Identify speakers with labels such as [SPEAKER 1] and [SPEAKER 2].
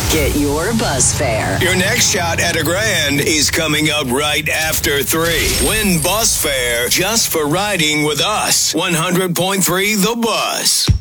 [SPEAKER 1] Get your bus fare.
[SPEAKER 2] Your next shot at $1,000 is coming up right after 3. Win bus fare just for riding with us. 100.3 The Buzz.